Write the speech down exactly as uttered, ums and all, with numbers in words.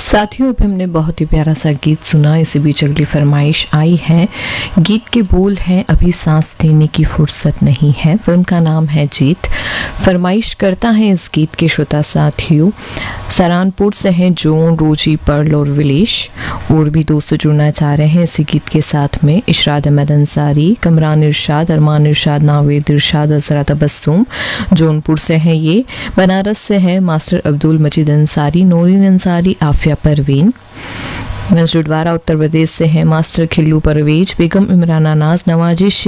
साथियों, अभी हमने बहुत ही प्यारा सा गीत सुना। इसी बीच अगली फरमाइश आई है। गीत के बोल हैं, अभी सांस लेने की फुर्सत नहीं है। फिल्म का नाम है जीत। फरमाइश करता है इस गीत के श्रोता साथियों सहारनपुर से हैं जोन, रोजी, पर्ल और विलेश। और भी दोस्त जुड़ना चाह रहे हैं इसी गीत के साथ में। इशराद अहमद अंसारी, कमरान इरशाद, अरमान इरशाद, नावेद इरशाद, हजरत तबस्सुम जौनपुर से हैं ये। बनारस से हैं मास्टर अब्दुल मजीद अंसारी, नूरीन अंसारी, आफिया परवीन। गंजडवारा उत्तर प्रदेश से हैं मास्टर खिल्लू परवेज, बेगम इमराना नाज, नवाजिश